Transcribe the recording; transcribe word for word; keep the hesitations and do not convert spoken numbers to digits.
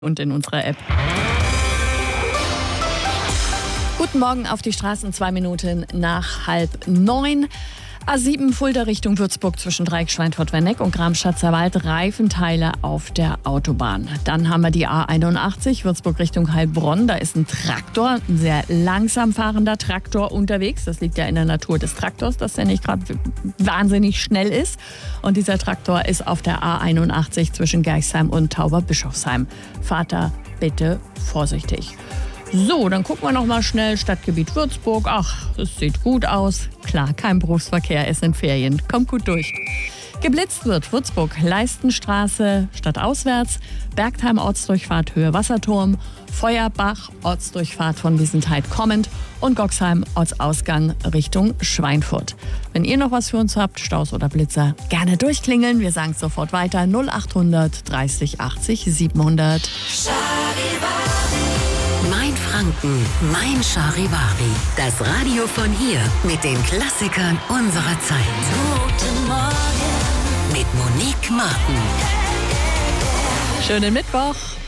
Und in unserer App. Guten Morgen auf die Straßen, zwei Minuten nach halb neun. A sieben Fulda Richtung Würzburg zwischen Dreieck, Schweinfurt-Werneck und Gram-Schatzer Wald, Reifenteile auf der Autobahn. Dann haben wir die A einundachtzig Würzburg Richtung Heilbronn. Da ist ein Traktor, ein sehr langsam fahrender Traktor unterwegs. Das liegt ja in der Natur des Traktors, dass der nicht gerade wahnsinnig schnell ist. Und dieser Traktor ist auf der A einundachtzig zwischen Geichsheim und Tauberbischofsheim. Fahrt da bitte vorsichtig. So, dann gucken wir noch mal schnell Stadtgebiet Würzburg. Ach, das sieht gut aus. Klar, kein Berufsverkehr, es sind Ferien. Kommt gut durch. Geblitzt wird Würzburg, Leistenstraße stadtauswärts, Bergheim Ortsdurchfahrt Höhe Wasserturm, Feuerbach Ortsdurchfahrt von Wiesenthal kommend und Goxheim Ortsausgang Richtung Schweinfurt. Wenn ihr noch was für uns habt, Staus oder Blitzer, gerne durchklingeln. Wir sagen es sofort weiter. null achthundert dreißig achtzig siebenhundert. Mein Franken, mein Charivari. Das Radio von hier mit den Klassikern unserer Zeit. Guten Morgen mit Monique Martin. Schönen Mittwoch.